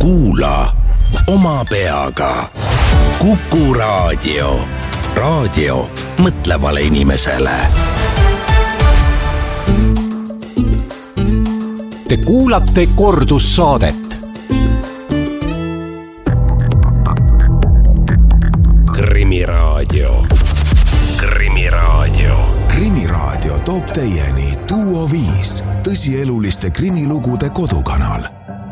Kuula oma peaga. Kuku Raadio. Raadio mõtlevale inimesele. Te kuulate kordussaadet. Krimiraadio. Krimiraadio. Krimiraadio toob teieni Duo 5, tõsieluliste krimilugude kodukanal.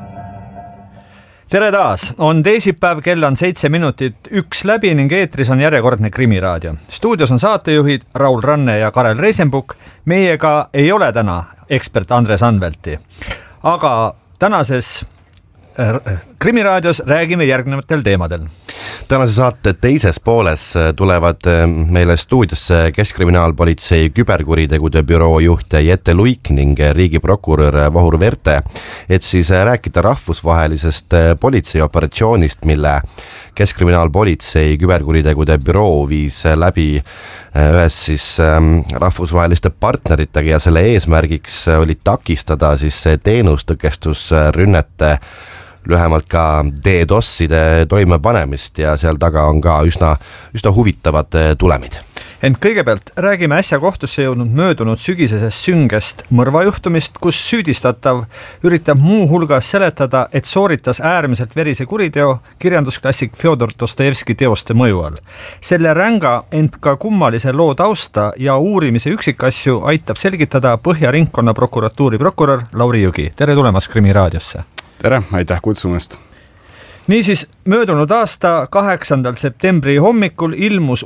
Tere taas! On teisipäev, kell on 7 minutit 1 läbi ning eetris on järjekordne Krimiraadio. Stuudios on saatejuhid Raul Ranne ja Karel Reisenbuk. Meiega ei ole täna ekspert Andres Anvelti. Aga tänases Krimiraadios räägime järgnevatel teemadel. Tänase saate teises pooles tulevad meile stuudiosse Keskkriminaalpolitsei küberkuritegude büroo juht Jette Luik ning riigiprokurör Vahur Verte, et siis rääkida rahvusvahelisest politseioperatsioonist, mille Keskkriminaalpolitsei küberkuritegude büroo viis läbi ühes siis rahvusvaheliste partneritega ja selle eesmärgiks oli takistada siis teenustõkestusrünnete, lühemalt ka DDoS-ide toimepanemist ja seal taga on ka üsna huvitavad tulemid. Ent kõigepealt räägime äsja kohtusse jõudnud möödunud sügisesest süngest mõrvajuhtumist, kus süüdistatav üritab muu hulgas seletada, et sooritas äärmiselt verise kuriteo kirjandusklassik Fjodor Dostojevski teoste mõju all. Selle ränga, ent ka kummalise loo tausta ja uurimise üksikasju aitab selgitada Põhja ringkonna prokuratuuri prokurör Lauri Jõgi. Tere tulemast Krimiraadiosse! Tere, aitäh kutsumast! Niisiis, möödunud aasta 8. septembri hommikul ilmus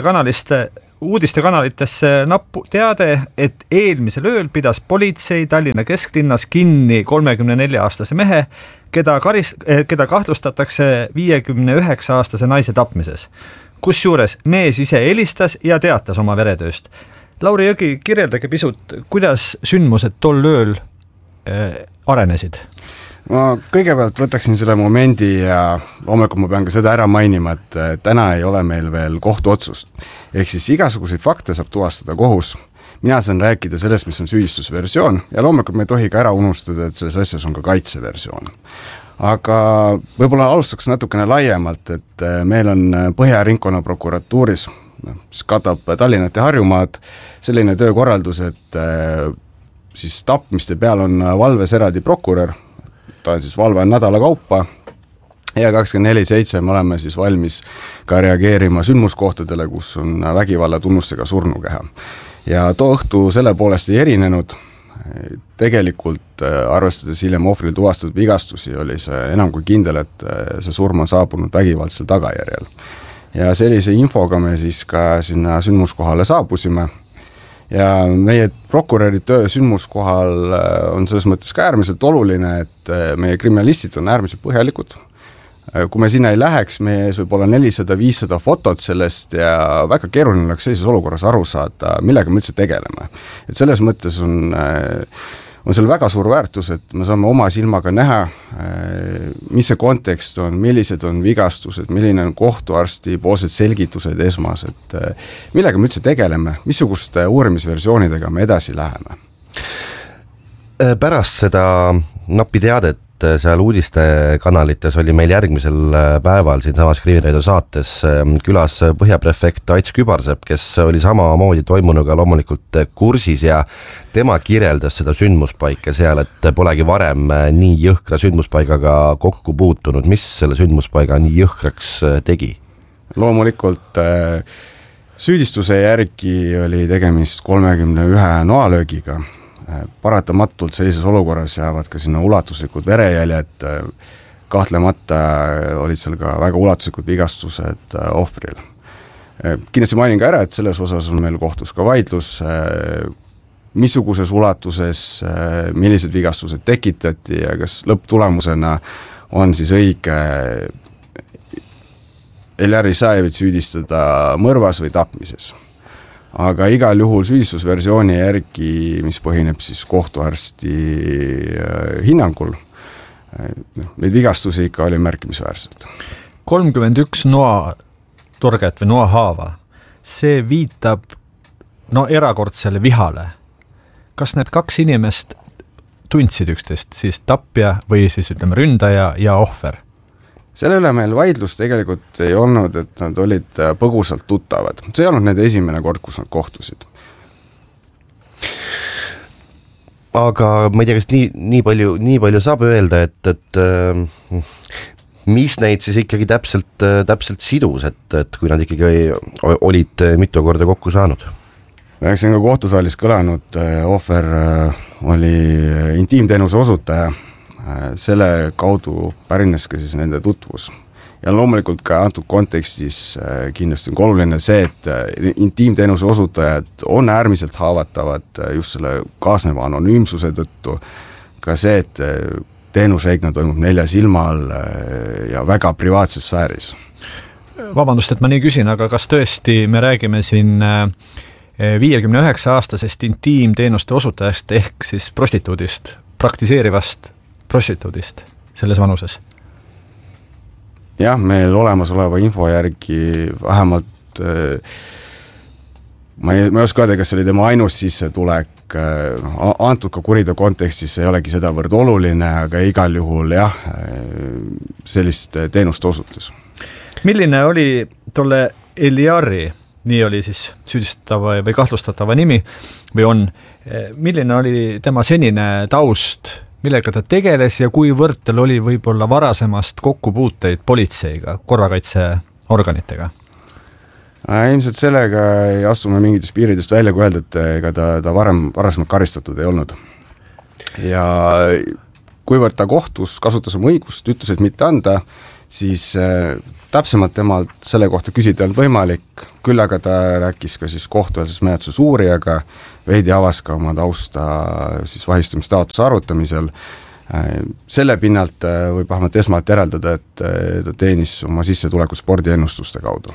uudistekanalitesse nappu teade, et eelmisel ööl pidas politsei Tallinna kesklinnas kinni 34-aastase mehe, keda kahtlustatakse 59-aastase naise tapmises. Kusjuures mees ise helistas ja teatas oma veretööst. Lauri Jõgi, kirjeldage pisut, kuidas sündmused tol ööl arenesid? Ma kõigepealt võtaksin selle momendi ja loomulikult ma pean ka seda ära mainima, et täna ei ole meil veel kohtuotsust. Ehk siis igasuguseid fakte saab tuvastada kohus. Mina saan rääkida sellest, mis on süüdistusversioon ja loomulikult me ei tohi ka ära unustada, et selles asjas on ka kaitseversioon. Aga võib-olla alustaks natukene laiemalt, et meil on Põhja ringkonna prokuratuuris, mis katab Tallinnat ja Harjumaad, selline töökorraldus, et siis tapmiste peal on valves eraldi prokurör, ta on siis valve nädala kaupa ja 24/7 me oleme siis valmis ka reageerima sündmuskohtadele, kus on vägivalla tunnustega surnukeha. Ja too õhtu selle poolest ei erinenud. Tegelikult arvestades hiljem ohvril tuvastatud vigastusi oli see enam kui kindel, et see surm on saabunud vägivaldsel tagajärjel. Ja sellise infoga me siis ka sinna sündmuskohale saabusime. Ja meie prokuröri töö sündmuskohal on selles mõttes ka äärmiselt oluline, et meie kriminalistid on äärmiselt põhjalikud. Kui me sinna ei läheks, meie ees võib olla 400-500 fotot sellest ja väga keeruline oleks sellises olukorras aru saada, millega me üldse tegeleme. Et selles mõttes on seal väga suur väärtus, et me saame oma silmaga näha, mis see kontekst on, millised on vigastused, milline on kohtuarsti poolsed selgitused esmased, millega me üldse tegeleme, missuguste uurimisversioonidega me edasi läheme. Pärast seda nappi teadet seal uudistekanalites oli meil järgmisel päeval siin samas Krimiraadio saates külas põhjaprefekt Ats Kübarsepp, kes oli samamoodi toimunuga loomulikult kursis ja tema kirjeldas seda sündmuspaika seal, et polegi varem nii jõhkra sündmuspaigaga kokku puutunud. Mis selle sündmuspaiga nii jõhkraks tegi? Loomulikult süüdistuse järgi oli tegemist 31 noalöögiga. Paratamatult sellises olukorras jäävad ka sinna ulatuslikud verejäljed, kahtlemata olid seal ka väga ulatuslikud vigastused ohvril. Kindlasti mainin ka ära, et selles osas on meil kohtus ka vaidlus, missuguses ulatuses, millised vigastused tekitati ja kas lõpptulemusena on siis õige Eljar Isajevit süüdistada mõrvas või tapmises. Aga igal juhul süüdistusversiooni järgi, mis põhineb siis kohtuarsti hinnangul, neid vigastusi ikka oli märkimisväärselt. 31 noatorget või noahaava, see viitab erakordsele vihale. Kas need kaks inimest tundsid üksteist, siis tapja või siis ütleme ründaja ja ohver? Selle üle meil vaidlus tegelikult ei olnud, et nad olid põgusalt tuttavad. See ei olnud nende esimene kord, kus nad kohtusid. Aga ma ei tea, kas nii palju saab öelda, et mis neid siis ikkagi täpselt sidus, et kui nad ikkagi olid mitu korda kokku saanud? See on ka kohtusaalis kõlanud, ohver oli intiimteenuse osutaja, selle kaudu pärines ka siis nende tutvus. Ja loomulikult ka antud kontekstis kindlasti on oluline see, et intiimteenuse osutajad on äärmiselt haavatavad just selle kaasneva anonüümsuse tõttu, ka see, et teenusreegna toimub 4 silma all ja väga privaatses sfääris. Vabandust, et ma nii küsin, aga kas tõesti me räägime siin 59-aastasest intiimteenuste osutajast ehk siis prostituudist, praktiseerivast prostituudist selles vanuses? Jah, meil olemasoleva info järgi vähemalt ma ei oska öelda, kas see oli tema ainus sissetulek, antud ka kuriteo kontekstis ei olegi sedavõrd oluline, aga igal juhul jah, sellist teenust osutus. Milline oli tolle Eliari, nii oli siis süüdistatava või kahtlustatava nimi või on, milline oli tema senine taust, millega ta tegeles ja kuivõrd tal oli võib-olla varasemast kokkupuuteid politseiga, korrakaitseorganitega? Ilmselt sellega ei astume mingitest piiridest välja, kui öelda, et ega ta varasemalt karistatud ei olnud. Ja kuivõrd ta kohtus, kasutas oma õigust, ütles, et mitte anda, siis täpsemalt temalt selle kohta küsida on võimalik, küll aga ta rääkis ka siis kohtuelises menetluses uurijaga, veidi avas ka oma tausta siis vahistamistaotluse arutamisel. Selle pinnalt võib vähemalt esmalt järeldada, et ta teenis oma sissetulekut spordiennustuste kaudu.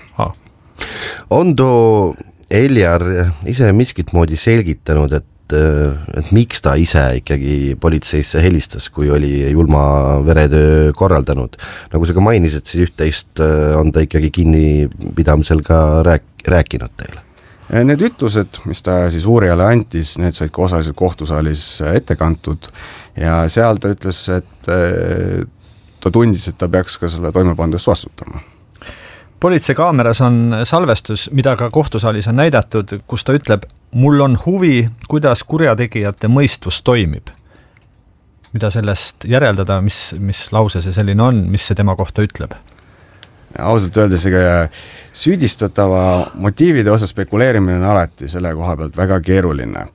On too Eliar ise miskit moodi selgitanud, et miks ta ise ikkagi politseisse helistas, kui oli julma veretöö korraldanud. Nagu sa ka mainisid, siis üht-teist on ta ikkagi kinnipidamisel ka rääkinud teile. Need ütlused, mis ta siis uurijale antis, need said ka osaliselt kohtusaalis ette kantud ja seal ta ütles, et ta tundis, et ta peaks ka selle toimepandust vastutama. Politsei kaameras on salvestus, mida ka kohtusaalis on näidatud, kus ta ütleb, mul on huvi, kuidas kurjategijate mõistus toimib. Mida sellest järeldada, mis lause see selline on, mis see tema kohta ütleb? Ausalt öeldes, süüdistatava motiivide osa spekuleerimine on alati selle koha pealt väga keeruline.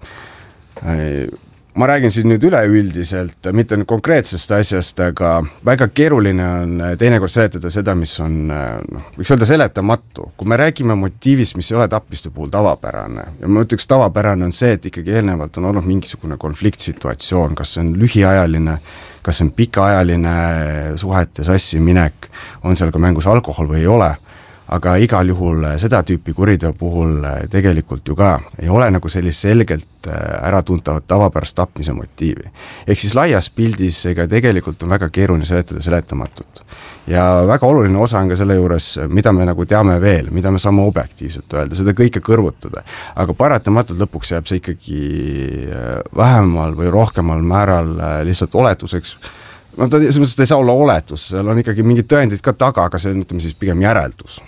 Ma räägin siin nüüd üleüldiselt, mitte konkreetsest asjast, aga väga keeruline on teinekord seletada seda, mis on, võiks öelda seletamatu. Kui me räägime motiivist, mis ei ole tapmiste puhul tavapärane, ja ma ütleks tavapärane on see, et ikkagi eelnevalt on olnud mingisugune konfliktsituatsioon, kas see on lühiajaline, kas see on pikaajaline suhete sassi minek, on seal ka mängus alkohol või ei ole, aga igal juhul seda tüüpi kuriteo puhul tegelikult ju ka ei ole nagu sellist selgelt äratuntavat tavapärast tapmise motiivi. Ehk siis laias pildis ega tegelikult on väga keeruline seletada seletamatut. Ja väga oluline osa on ka selle juures, mida me nagu teame veel, mida me saame objektiivselt öelda, seda kõike kõrvutada. Aga paratamatult lõpuks jääb see ikkagi vähemal või rohkemal määral lihtsalt oletuseks. No ta ei saa olla oletus, seal on ikkagi mingid tõendid ka taga, aga see on ütleme siis pigem järeldus.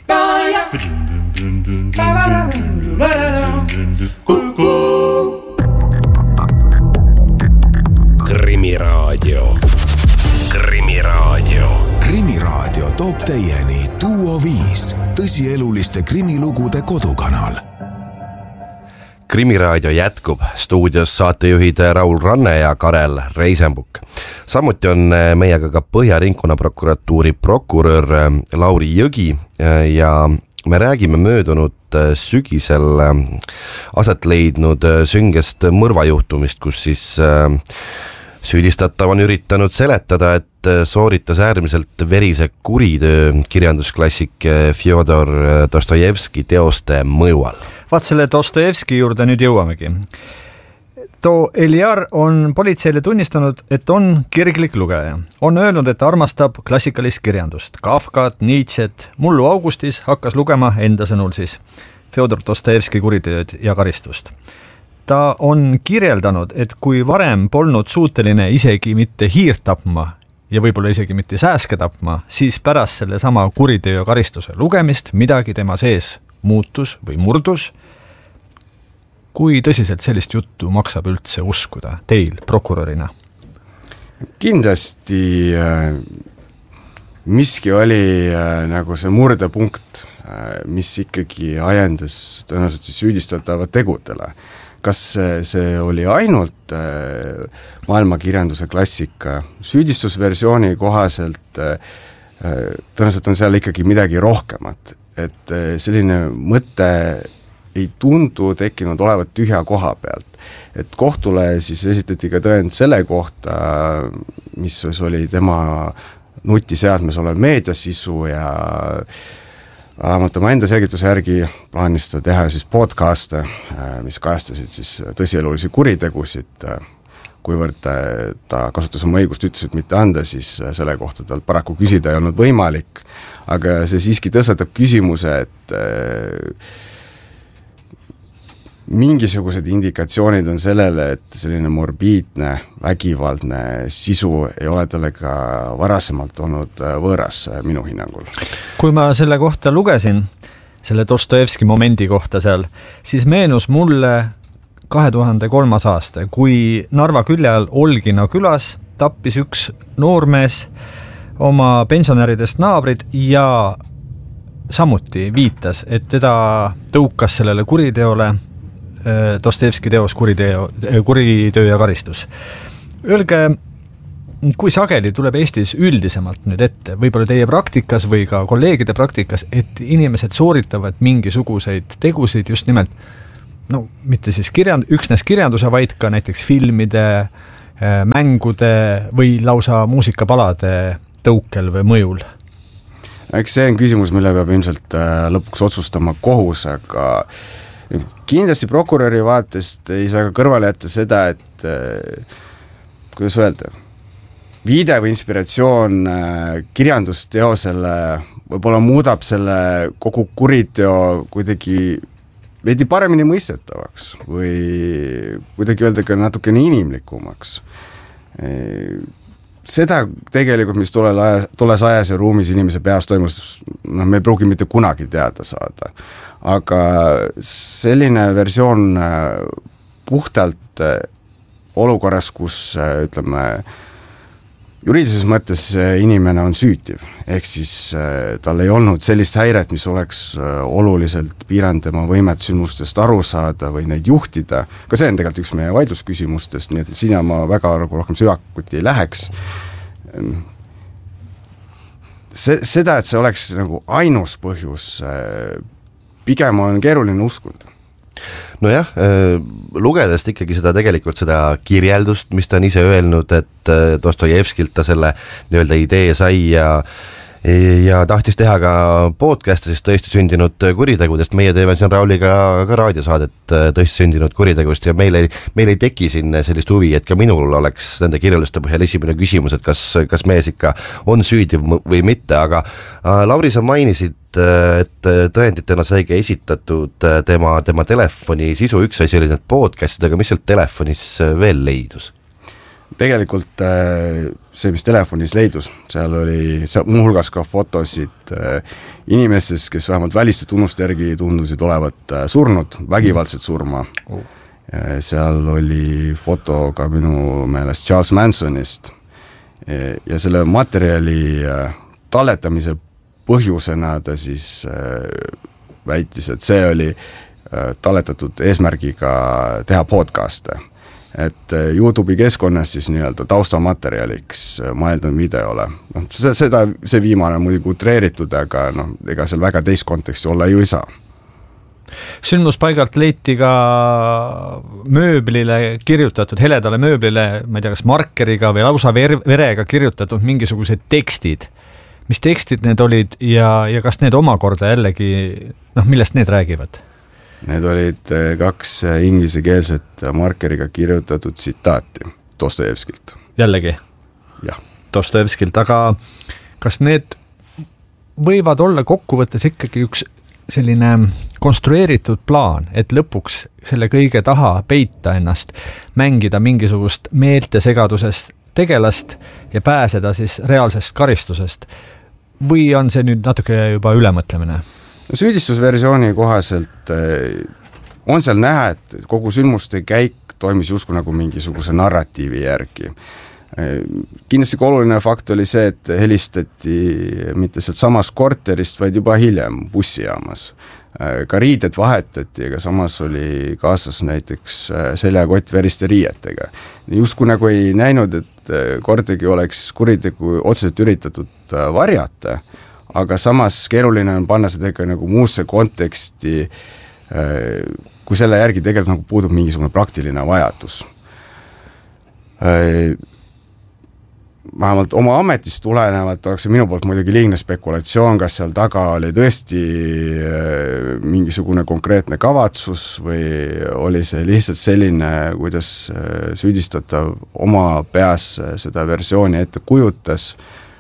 Krimiraadio. Krimiraadio toob teieni Duo 5, tõsieluliste krimilugude kodukanal. Krimiraadio jätkub, stuudios saatejuhid Raul Ranne ja Karel Reisenbuk. Samuti on meiega ka Põhja-Ringkonna prokuratuuri prokurör Lauri Jõgi ja me räägime möödunud sügisel aset leidnud süngest mõrvajuhtumist, kus siis süüdistatav on üritanud seletada, et sooritas äärmiselt verise kuritöö kirjandusklassik Fjodor Dostojevski teoste mõjual. Vaat selle Dostojevski juurde nüüd jõuamegi. Too Eliar on politseile tunnistanud, et on kirglik lugeja. On öelnud, et armastab klassikalist kirjandust. Kafkat, Nietzschet, mullu augustis hakkas lugema enda sõnul siis Fjodor Dostojevski kuritööd ja karistust. ta on kirjeldanud, et kui varem polnud suuteline isegi mitte hiirt tapma ja võib-olla isegi mitte sääske tapma, siis pärast selle sama kuriteo karistuse lugemist midagi tema sees muutus või murdus. Kui tõsiselt sellist juttu maksab üldse uskuda teil prokurörina? Kindlasti miski oli nagu see murdepunkt, mis ikkagi ajendas tõenäoliselt siis süüdistatavad tegudele. Kas see oli ainult maailmakirjanduse klassika? Süüdistusversiooni kohaselt tõenäoliselt on seal ikkagi midagi rohkemat, et selline mõte ei tundu tekkinud olevat tühja koha pealt. Et kohtule siis esitati ka tõend selle kohta, mis oli tema nutiseadmes olev meediasisu ja vähemalt oma enda selgituse järgi plaanis ta teha siis podcast'e, mis kajastasid siis tõsielulisi kuritegusid, kuivõrd ta kasutas oma õigust ütlesid mitte anda, siis selle kohta tal paraku küsida ei olnud võimalik, aga see siiski tõstatab küsimuse, et mingisugused indikatsioonid on sellele, et selline morbiidne, vägivaldne sisu ei ole talle ka varasemalt olnud võõras minu hinnangul. Kui ma selle kohta lugesin, selle Dostojevski momendi kohta seal, siis meenus mulle 2003. aasta, kui Narva külje all Olgina külas tappis üks noormees oma pensionäridest naabrid ja samuti viitas, et teda tõukas sellele kuriteole Dostojevski teos kuritöö ja karistus. Öelge, kui sageli tuleb Eestis üldisemalt nüüd ette, võib-olla teie praktikas või ka kolleegide praktikas, et inimesed sooritavad mingisuguseid tegusid just nimelt, no mitte siis üksnes kirjanduse, vaid ka näiteks filmide, mängude või lausa muusikapalade tõukel või mõjul? Eks see on küsimus, mille peab ilmselt lõpuks otsustama kohus, aga kindlasti prokuröri vaatest ei saa ka kõrvale jätta seda, et kuidas öelda, viide või inspiratsioon kirjandusteosele võib-olla muudab selle kogu kuriteo kuidagi veidi paremini mõistetavaks või kuidagi öelda ka natukene inimlikumaks. Seda tegelikult, mis tolles ajas ja ruumis inimese peas toimus, me ei pruugi mitte kunagi teada saada. Aga selline versioon puhtalt olukorras, kus ütleme, juriidilises mõttes inimene on süütiv, ehk siis tal ei olnud sellist häiret, mis oleks oluliselt piiranud tema võimet sündmustest aru saada või neid juhtida. Ka see on tegelikult üks meie vaidlusküsimustest, nii et sinna ma väga rohkem süvakuti ei läheks. Seda, et see oleks nagu ainus põhjus, pigem on keeruline uskuda. Nojah, lugedes ikkagi tegelikult seda kirjeldust, mis ta on ise öelnud, et Dostojevskilt ta selle nii-öelda idee sai ja tahtis teha ka podcast'e siis tõesti sündinud kuritegudest. Meie teeme siin Rauliga ka raadiosaadet tõesti sündinud kuritegust ja meil ei teki siin sellist huvi, et ka minul oleks nende kirjelduste põhjal esimene küsimus, et kas mees ikka on süüdiv või mitte, aga Lauri, sa mainisid, et tõenditena saigi esitatud tema telefoni sisu, üks asi oli need podcast'id, aga mis sealt telefonis veel leidus? Tegelikult see, mis telefonis leidus, seal oli muuhulgas ka fotosid inimestest, kes vähemalt väliste tunnuste järgi tundusid olevat surnud, vägivaldset surma. Seal oli foto ka minu meelest Charles Mansonist ja selle materjali talletamise põhjusena ta siis väitis, et see oli talletatud eesmärgiga teha podcast'e. Et YouTube'i keskkonnas siis nii-öelda taustamaterjaliks ma eeldan videole. See viimane on muidugi utreeritud, aga ega seal väga teist konteksti olla ju ei saa. Sündmuspaigalt leiti ka mööblile kirjutatud, heledale mööblile, ma ei tea, kas markeriga või lausa verega kirjutatud mingisugused tekstid. Mis tekstid need olid ja kas need omakorda jällegi, millest need räägivad? Need olid 2 inglisekeelset markeriga kirjutatud tsitaati Dostojevskilt. Jällegi? Jah. Dostojevskilt, aga kas need võivad olla kokkuvõttes ikkagi üks selline konstrueeritud plaan, et lõpuks selle kõige taha peita ennast, mängida mingisugust meeltesegadusest tegelast ja pääseda siis reaalsest karistusest? Või on see nüüd natuke juba ülemõtlemine? Süüdistusversiooni kohaselt on seal näha, et kogu sündmuste käik toimis justkui nagu mingisuguse narratiivi järgi. Kindlasti oluline fakt oli see, et helistati mitte sealt samast korterist, vaid juba hiljem bussijaamas. Ka riided vahetati, aga samas oli kaasas näiteks seljakott veriste riietega. Justkui nagu ei näinud, et kordagi oleks kuritegu otseselt üritatud varjata, aga samas keeruline on panna seda ikka nagu muusse konteksti, kui selle järgi tegelikult nagu puudub mingisugune praktiline vajadus. Vähemalt oma ametist tulenevalt oleks minu poolt muidugi liigne spekulatsioon, kas seal taga oli tõesti mingisugune konkreetne kavatsus või oli see lihtsalt selline, kuidas süüdistatav oma peas seda versiooni ette kujutas.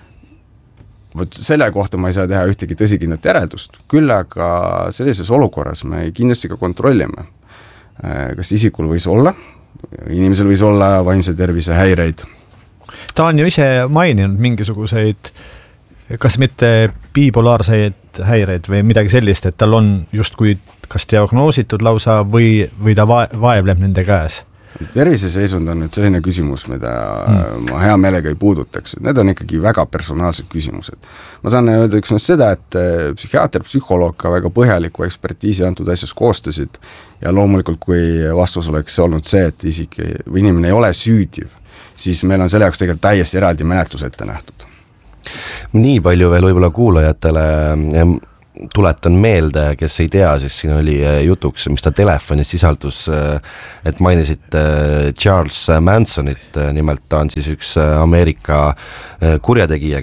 Selle kohta ma ei saa teha ühtegi tõsikindlat järeldust, küll aga sellises olukorras me kindlasti ka kontrollime, kas isikul võis olla, inimesel võis olla vaimse tervise häireid. Ta on ju ise maininud mingisuguseid, kas mitte bipolaarseid häireid või midagi sellist, et tal on justkui kas diagnoositud lausa või ta vaevleb nende käes. Terviseseisund on nüüd selline küsimus, mida ma hea meelega ei puudutaks. Need on ikkagi väga personaalsed küsimused. Ma saan öelda üksnes seda, et psühhiaater, psühholoog ka väga põhjaliku ekspertiisi antud asjas koostasid ja loomulikult, kui vastus oleks olnud see, et isik või inimene ei ole süüdiv, siis meil on selle jaoks tegelikult täiesti eraldi menetlus ette nähtud. Nii palju veel võib-olla kuulajatele tuletan meelde, kes ei tea, siis siin oli jutuks, mis ta telefonis sisaldus, et mainisid Charles Mansonit, nimelt ta on siis üks Ameerika kurjategija,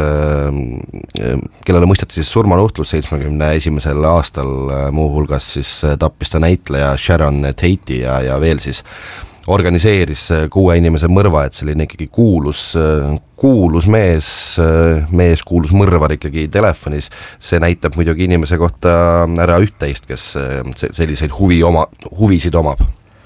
kellele mõisteti siis surmanuhtlus 71. aastal, muuhulgas siis tappis ta näitleja Sharon Tate'i ja veel siis organiseeris 6 inimese mõrva, et selline ikkagi kuulus mees kuulus mõrvar ikkagi telefonis. See näitab muidugi inimese kohta ära üht-teist, kes selliseid huvisid omab.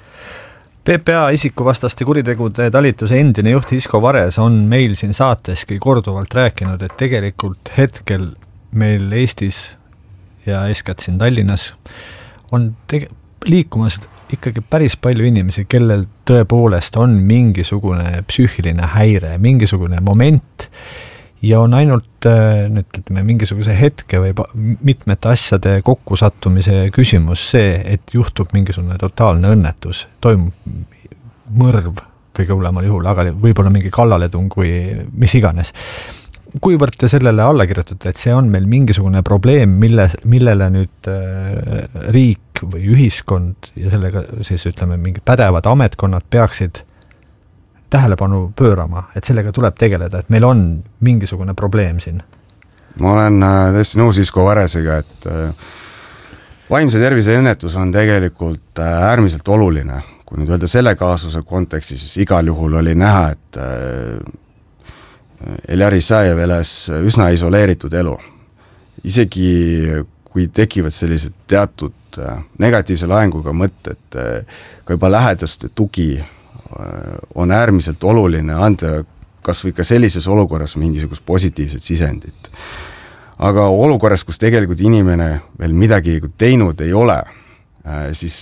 PPA isikuvastaste kuritegude talituse endine juht Hisko Vares on meil siin saateski korduvalt rääkinud, et tegelikult hetkel meil Eestis ja eeskätt siin Tallinnas on liikumas ikkagi päris palju inimesi, kellel tõepoolest on mingisugune psüühiline häire, mingisugune moment ja on ainult mingisuguse hetke või mitmete asjade kokkusattumise küsimus see, et juhtub mingisugune totaalne õnnetus, toimub mõrv kõige hullemal juhul, aga võib-olla mingi kallaletung või mis iganes. Kuivõrd te sellele alla kirjutate, et see on meil mingisugune probleem, millele nüüd riik või ühiskond ja sellega siis ütleme mingid pädevad ametkonnad peaksid tähelepanu pöörama, et sellega tuleb tegeleda, et meil on mingisugune probleem siin? Ma olen tõesti nõus Hisko Varesega, et vaimse tervise ennetus on tegelikult äärmiselt oluline. Kui nüüd öelda selle kaasuse kontekstis, siis igal juhul oli näha, et Eljar Isajev elas üsna isoleeritud elu. Isegi kui tekivad sellised teatud negatiivse laenguga mõtted, ka juba lähedaste tugi on äärmiselt oluline anda kas või ka sellises olukorras mingisugust positiivset sisendit. Aga olukorras, kus tegelikult inimene veel midagi teinud ei ole, siis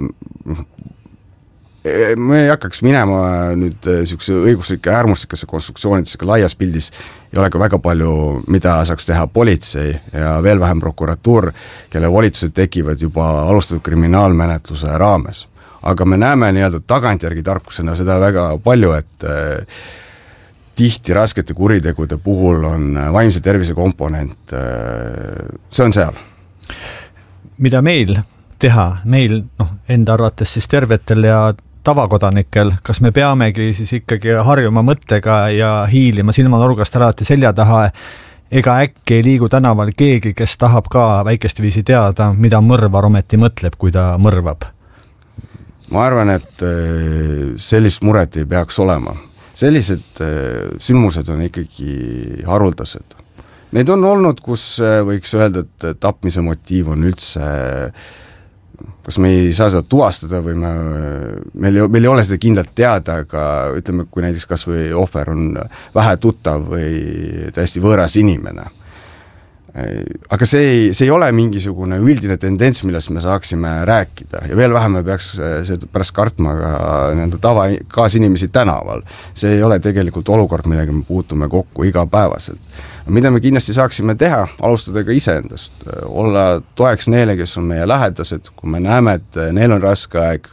me ei hakkaks minema nüüd niisuguse õiguslike äärmuslikasse konstruktsioonidesse laias pildis, ei ole ka väga palju, mida saaks teha politsei ja veel vähem prokuratuur, kelle volitused tekivad juba alustatud kriminaalmenetluse raames. Aga me näeme nii-öelda tagantjärgi tarkusena seda väga palju, et tihti raskete kuritegude puhul on vaimse tervise komponent, see on seal. Mida meil teha, meil enda arvates siis tervetel ja tavakodanikel, kas me peamegi siis ikkagi harjuma mõttega ja hiilima silmanurgast alati selja taha, ega äkki ei liigu tänaval keegi, kes tahab ka väikest viisi teada, mida mõrvar ometi mõtleb, kui ta mõrvab? Ma arvan, et sellist muret ei peaks olema. Sellised sündmused on ikkagi haruldased Neid on olnud, kus võiks öelda, et tapmise motiiv on üldse, kas me ei saa seda tuvastada või meil ei ole seda kindlalt teada, aga ütleme, kui näiteks kas või ohver on vähe tuttav või täiesti võõras inimene. Aga see ei ole mingisugune üldine tendents, millest me saaksime rääkida ja veel vähem me peaks pärast kartma ka kaasinimesi tänaval. See ei ole tegelikult olukord, millega me puutume kokku igapäevaselt. Mida me kindlasti saaksime teha, alustada ka iseendast, olla toeks neile, kes on meie lähedased, kui me näeme, et neil on raske aeg,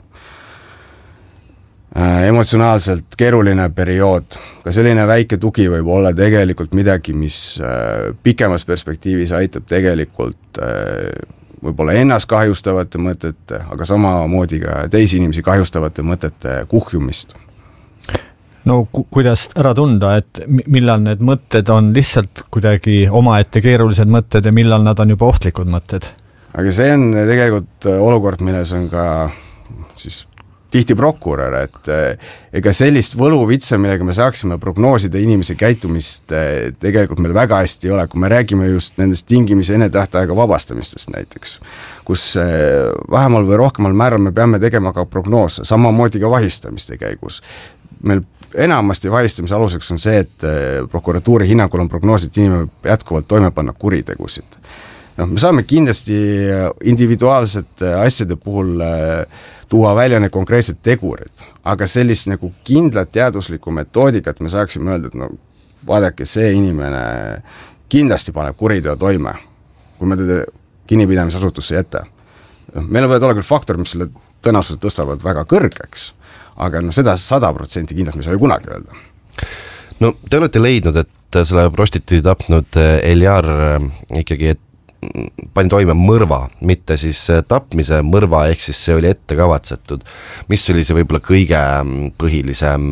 emotsionaalselt keeruline periood, ka selline väike tugi võib olla tegelikult midagi, mis pikemas perspektiivis aitab tegelikult võib-olla ennast kahjustavate mõtete, aga samamoodi ka teisi inimesi kahjustavate mõtete kuhjumist. No kuidas ära tunda, et millal need mõtted on lihtsalt kuidagi omaette keerulised mõtted ja millal nad on juba ohtlikud mõtted? Aga see on tegelikult olukord, milles on ka siis tihti prokurör, et ega sellist võluvitsa, millega me saaksime prognoosida inimese käitumist, tegelikult meil väga hästi ei ole, kui me räägime just nendest tingimise enne tähtaega vabastamistest näiteks, kus vähemal või rohkemal määral me peame tegema ka prognoose, samamoodi ka vahistamiste käigus. Meil enamasti vahistamise aluseks on see, et prokuratuuri hinnangul on prognoosid, et inimene jätkuvalt toime panna kuritegusid. Me saame kindlasti individuaalsete asjade puhul tuua välja need konkreetsed tegurid, aga sellist nagu kindlat teaduslikku metoodikat me saaksime öelda, et vaadake, see inimene kindlasti paneb kuriteo toime, kui me teda kinnipidamisasutusse jätta. Meil võivad olla küll faktor, mis selle tõenäoliselt tõstavad väga kõrgeks, aga seda 100% kindlasti me saa ju kunagi öelda. No te olete leidnud, et selle prostituudi tapnud Eljar ikkagi pani toime mõrva, mitte siis tapmise mõrva, ehk siis see oli ette kavatsetud. Mis oli see võib-olla kõige põhilisem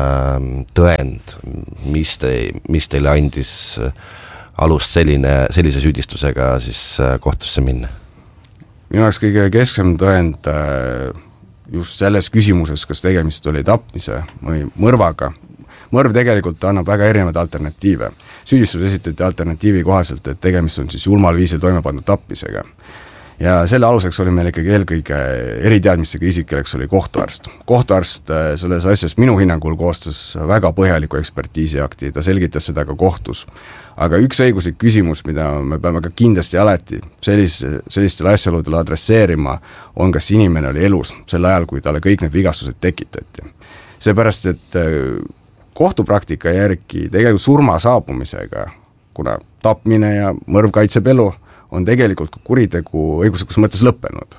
tõend, mis teile andis alust sellise süüdistusega siis kohtusse minna? Minu jaoks kõige kesksem tõend just selles küsimuses, kas tegemist oli tapmise või mõrvaga. Mõrv tegelikult annab väga erinevaid alternatiive. Süüdistus esitati alternatiivi kohaselt, et tegemist on siis julmal viisil toime pandud tapmisega. Ja selle aluseks oli meil ikkagi eelkõige eriteadmistega isik, kelleks oli kohtuarst. Kohtuarst selles asjas minu hinnangul koostas väga põhjaliku ekspertiisiakti, ta selgitas seda ka kohtus. Aga üks õiguslik küsimus, mida me peame ka kindlasti alati sellistel asjaoludel adresseerima, on kas inimene oli elus sel ajal, kui talle kõik need vigastused tekitati. Seepärast, et kohtupraktika järgi tegelikult surma saabumisega, kuna tapmine ja mõrv kaitseb elu, on tegelikult ka kuritegu õiguslikus mõttes lõppenud.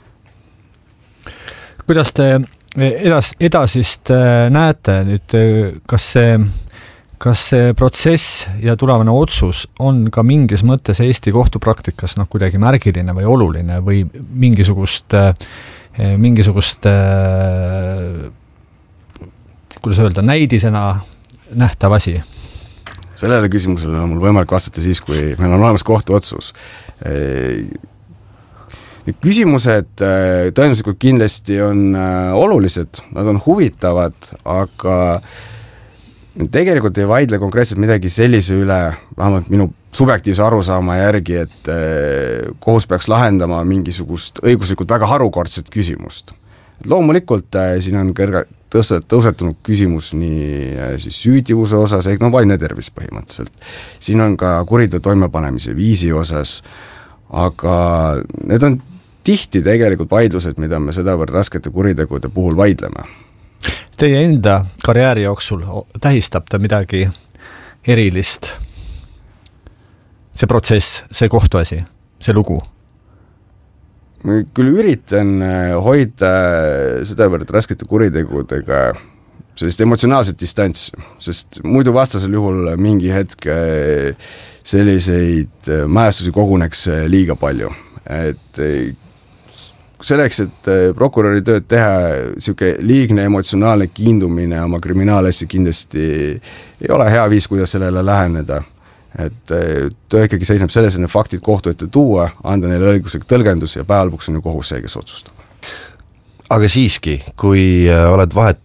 Kuidas te edasist näete nüüd, kas see protsess ja tulevane otsus on ka mingis mõttes Eesti kohtupraktikas kuidagi märgiline või oluline või mingisugust kuidas öelda, näidisena nähtav asi? Sellele küsimusele on mul võimalik vastata siis, kui meil on olemas kohtuotsus. Küsimused tõenäoliselt kindlasti on olulised, nad on huvitavad, aga tegelikult ei vaidle konkreetselt midagi sellise üle, vähemalt minu subjektiivse arusaama järgi, et kohus peaks lahendama mingisugust õiguslikult väga harukordset küsimust. Loomulikult siin on tõusetunud küsimus nii siis süüdivuse osas, vaimne tervis põhimõtteliselt. Siin on ka kuriteo toimepanemise viisi osas, aga need on tihti tegelikult vaidlused, mida me sedavõrd raskete kuritegude puhul vaidleme. Teie enda karjääri jooksul tähistab ta midagi erilist? See protsess, see kohtuasi, see lugu? Ma küll üritan hoida sedavõrd raskete kuritegudega sellist emotsionaalset distantsi, sest muidu vastasel juhul mingi hetk selliseid mälestusi koguneks liiga palju. Et selleks, et prokuröri tööd teha, selline liigne emotsionaalne kiindumine oma kriminaalasja kindlasti ei ole hea viis, kuidas sellele läheneda. Et töö ikkagi seisneb selles, et need faktid kohtu ette tuua, anda neile õiguslik tõlgendus ja päevalpuks on ju kohus see, kes otsustab. Aga siiski, kui oled vahetult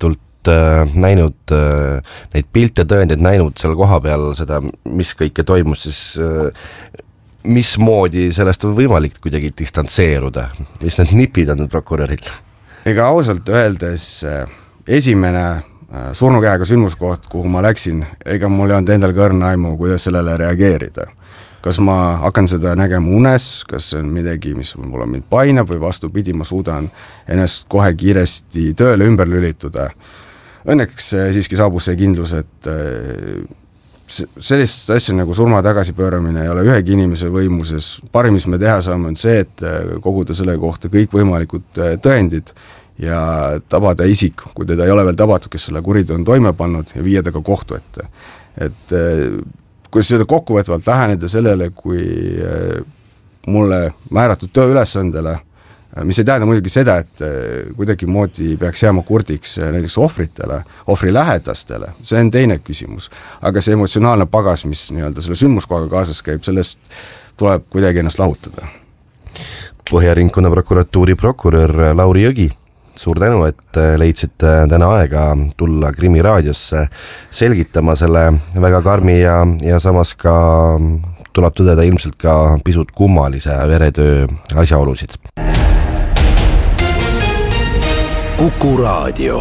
näinud neid pilte, tõendeid, näinud seal koha peal seda, mis kõike toimus, siis mismoodi sellest on võimalik kuidagi distantseeruda? Mis need nipid on prokuröril? Ega ausalt öeldes esimene surnukäega sündmuskoht, kuhu ma läksin, ega mul ei olnud endal kõrna aimu, kuidas sellele reageerida. Kas ma hakkan seda nägema unes, kas see on midagi, mis võib-olla mind painab või vastupidi, ma suudan ennast kohe kiiresti tööle ümber lülituda. Õnneks siiski saabus see kindlus, et sellist asja nagu surma tagasipööramine ei ole ühegi inimese võimuses. Parim, mis me teha saame, on see, et koguda selle kohta kõik võimalikud tõendid ja tabada isik, kui teda ei ole veel tabatud, kes selle kuriteo on toime pannud ja viia ta ka kohtu ette. Et kui seda kokkuvõtvalt läheneda sellele, kui mulle määratud tööülesandele, mis ei tähenda muidugi seda, et kuidagi moodi peaks jääma kurdiks näiteks ohvritele, ohvri lähedastele, see on teine küsimus. Aga see emotsionaalne pagas, mis nii-öelda selle sündmuskohaga kaasas käib, sellest tuleb kuidagi ennast lahutada. Põhja-Ringkonna prokuratuuri prokurör Lauri Jõgi, suur tänu, et leidsite täna aega tulla Krimi raadiosse selgitama selle väga karmi ja samas ka tuleb tõdeda ilmselt ka pisut kummalise veretöö asjaolusid. Kuku raadio.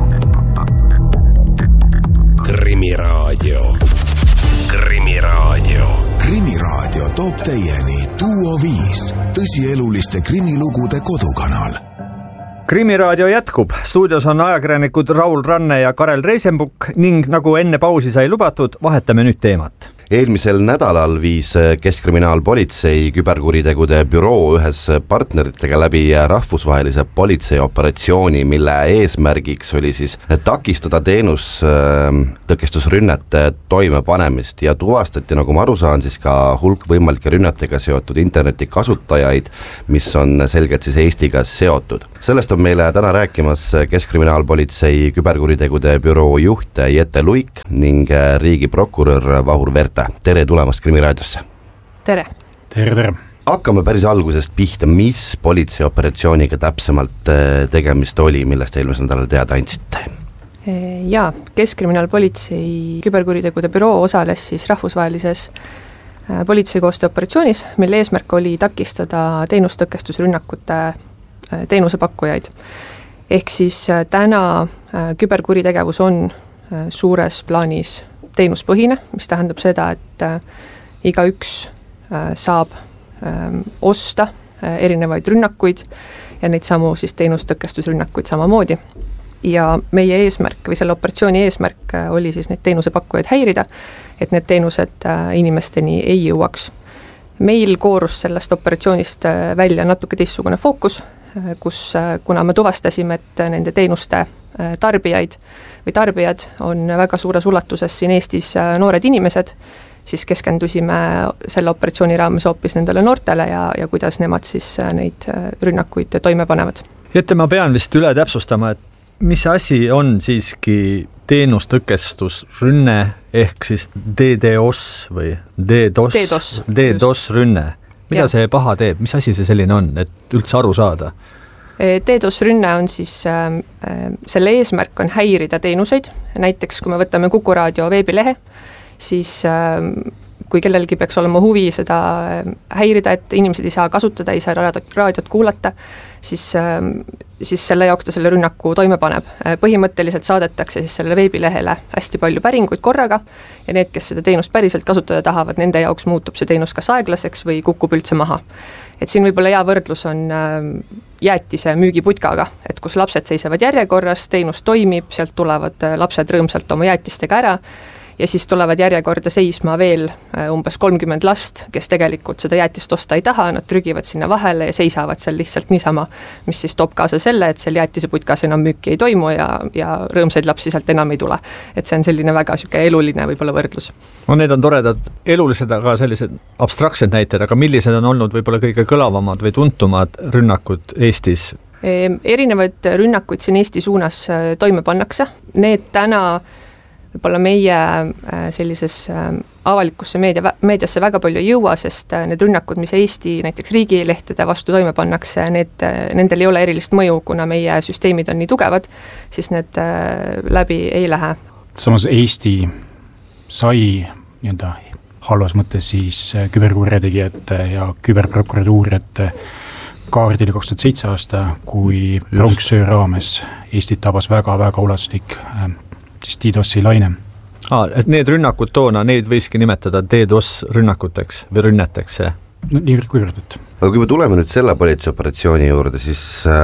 Krimi raadio. Krimi raadio. Krimi raadio toob teieni Duo 5, tõsieluliste krimilugude kodukanal. Krimiraadio jätkub. Stuudios on ajakirjanikud Raul Ranne ja Karel Reisenbuk ning nagu enne pausi sai lubatud, vahetame nüüd teemat. Eelmisel nädalal viis Keskkriminaalpolitsei küberkuritegude büroo ühes partneritega läbi rahvusvahelise politseioperatsiooni, mille eesmärgiks oli siis takistada teenustõkestusrünnete toimepanemist ja tuvastati, nagu ma aru saan, siis ka hulk võimalike rünnatega seotud internetikasutajaid, mis on selgelt siis Eestiga seotud. Sellest on meile täna rääkimas Keskkriminaalpolitsei küberkuritegude büroo juht Jette Luik ning riigiprokurör Vahur Verte. Tere tulemast Krimi raadiosse. Tere. Tere. Hakkame päris algusest pihta, mis politseioperatsiooniga täpsemalt tegemist oli, millest eelmisel nädalal teada andsite? Jaa, Keskkriminaalpolitsei küberkuritegude büroo osales siis rahvusvahelises politseikoostööoperatsioonis, mille eesmärk oli takistada teenustõkestusrünnakute teenusepakkujaid. Ehk siis täna küberkuritegevus on suures plaanis teenuspõhine, mis tähendab seda, et igaüks saab osta erinevaid rünnakuid ja neid samu siis teenustõkestusrünnakuid samamoodi. Ja meie eesmärk või selle operatsiooni eesmärk oli siis neid teenusepakkujaid häirida, et need teenused inimesteni ei jõuaks. Meil koorus sellest operatsioonist välja natuke teistsugune fookus, kus kuna me tuvastasime, et nende teenuste tarbijad on väga suures ulatuses siin Eestis noored inimesed, siis keskendusime selle operatsiooni raames hoopis nendele noortele ja kuidas nemad siis neid rünnakuid toime panevad. Jette, ma pean vist üle täpsustama, et mis asi on siiski teenustõkestusrünne ehk siis DDoS või DDoS rünne? Mida see paha teeb? Mis asi see selline on, et üldse aru saada? DDoS-rünne on siis, selle eesmärk on häirida teenuseid, näiteks kui me võtame Kuku raadio veebilehe, siis kui kellelgi peaks olema huvi seda häirida, et inimesed ei saa kasutada, ei saa raadiot kuulata, siis selle jaoks ta selle rünnaku toime paneb. Põhimõtteliselt saadetakse siis sellele veebilehele hästi palju päringuid korraga ja need, kes seda teenust päriselt kasutada tahavad, nende jaoks muutub see teenus kas aeglaseks või kukub üldse maha. Et siin võib-olla hea võrdlus on jäätise müügiputkaga, et kus lapsed seisavad järjekorras, teenus toimib, sealt tulevad lapsed rõõmsalt oma jäätistega ära ja siis tulevad järjekorda seisma veel umbes 30 last, kes tegelikult seda jäätist osta ei taha, nad trügivad sinna vahele ja seisavad seal lihtsalt niisama, mis siis toob kaasa selle, et seal jäätiseputkas enam müüki ei toimu ja rõõmsaid lapsi sealt enam ei tule. Et see on selline väga süke eluline võib-olla võrdlus. No need on toredad elulised, aga sellised abstraktsed näited, aga millised on olnud võib-olla kõige kõlavamad või tuntumad rünnakud Eestis? Erinevaid rünnakuid siin Eesti suunas toime pannakse. Need täna võib-olla meie sellises avalikusse meediasse väga palju ei jõua, sest need rünnakud, mis Eesti näiteks riigilehtede vastu toime pannakse, nendel ei ole erilist mõju, kuna meie süsteemid on nii tugevad, siis need läbi ei lähe. Samas Eesti sai nii-öelda halvas mõttes siis küberkurjategijate ja küberprokuratuurijate kaardile 2007 aasta, kui pronksöö raames Eestit tabas väga-väga ulatuslik siis DDoS-i laine. Et need rünnakud toona, neid võiski nimetada DDoS rünnakuteks või rünneteks, jah? No, nii võrdnud. Aga kui me tuleme nüüd selle politseioperatsiooni juurde, siis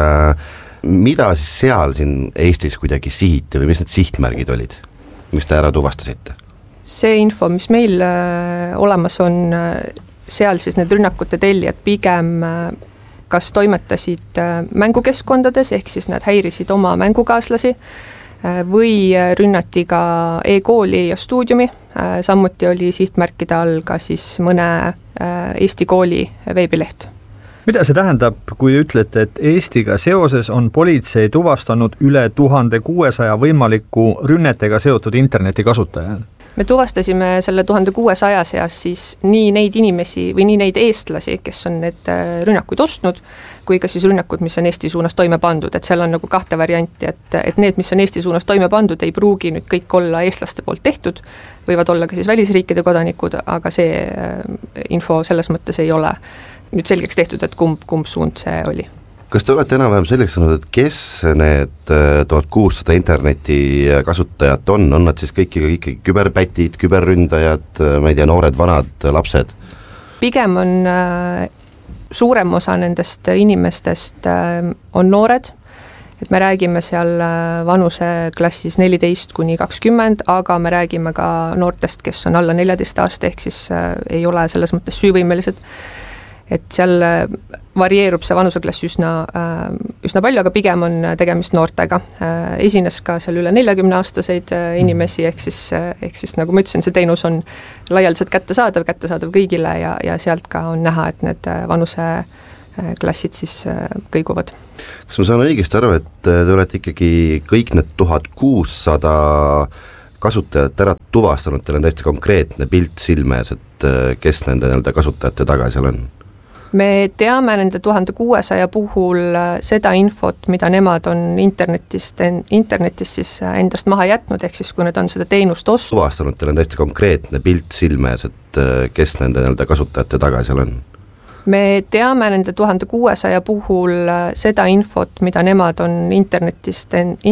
mida siis seal siin Eestis kuidagi sihiti või mis need sihtmärgid olid, mis te ära tuvastasite? See info, mis meil olemas on, seal siis need rünnakute tellijad pigem kas toimetasid mängukeskkondades, ehk siis nad häirisid oma mängukaaslasi, või rünnati ka e-kooli ja stuudiumi, samuti oli sihtmärkide all ka siis mõne Eesti kooli veebileht. Mida see tähendab, kui ütlete, et Eestiga seoses on politsei tuvastanud üle 1600 võimaliku rünnetega seotud internetikasutaja? Me tuvastasime selle 1600 seas siis nii neid inimesi või nii neid eestlasi, kes on need rünnakuid ostnud, kui ka siis rünnakud, mis on Eesti suunas toime pandud, et seal on nagu kahte varianti, et need, mis on Eesti suunas toime pandud, ei pruugi nüüd kõik olla eestlaste poolt tehtud, võivad olla ka siis välisriikide kodanikud, aga see info selles mõttes ei ole nüüd selgeks tehtud, et kumb suund see oli. Kas te olete enam-vähem selgeks saanud, et kes need 1600 interneti kasutajad on nad siis kõik ikkagi küberpätid, küberründajad, ma ei tea, noored, vanad, lapsed? Pigem on suurem osa nendest inimestest on noored, et me räägime seal vanuseklassis 14–20, aga me räägime ka noortest, kes on alla 14 aasta, ehk siis ei ole selles mõttes süüvõimelised. Et seal varieerub see vanuseklass üsna palju, aga pigem on tegemist noortega. Esines ka seal üle 40-aastaseid inimesi, ehk siis nagu ma ütlesin, see teenus on laialdaselt kättesaadav kõigile ja sealt ka on näha, et need vanuseklassid siis kõiguvad. Kas ma saan õigesti aru, et te olete ikkagi kõik need 1600 kasutajat ära tuvastanud, teil on täiesti konkreetne pilt silmes, et kes nende kasutajate taga seal on? Me teame nende 1600 puhul seda infot, mida nemad on internetis siis endast maha jätnud, ehk siis kui need on seda teenust ostnud. Tuvastanud, teil on täiesti konkreetne pilt silmes, et kes nende kasutajate taga seal on? Me teame nende 1600 puhul seda infot, mida nemad on internetis